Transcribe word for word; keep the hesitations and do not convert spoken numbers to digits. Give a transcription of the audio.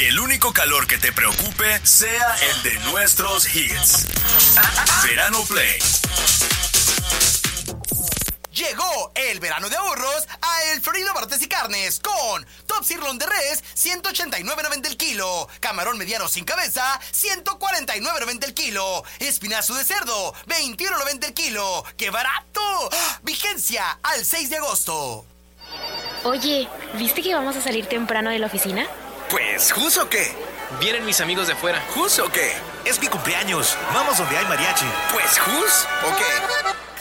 que el único calor que te preocupe sea el de nuestros hits. Verano Play. Llegó el verano de ahorros a El Florido Barrotes y Carnes con Top Sirloin de Res, ciento ochenta y nueve noventa el kilo. Camarón mediano sin cabeza, ciento cuarenta y nueve noventa el kilo. Espinazo de cerdo, veintiuno noventa el kilo. ¡Qué barato! ¡Ah! Vigencia al seis de agosto. Oye, ¿viste que vamos a salir temprano de la oficina? Pues, ¿jus o qué? Vienen mis amigos de afuera. ¿Jus o qué? Es mi cumpleaños. Vamos donde hay mariachi. Pues, ¿jus o qué?